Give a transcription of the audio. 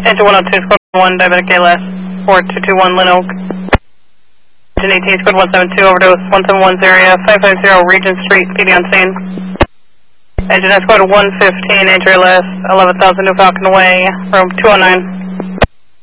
Engine 102, squad 1, diabetic ALS, 4221 Lynn Oak. Engine 18, squad 172, overdose, 171's area, 550 Regent Street, PD on scene. Engine squad 115, Andrea ALS, 11,000 New Falcon Way, room 209.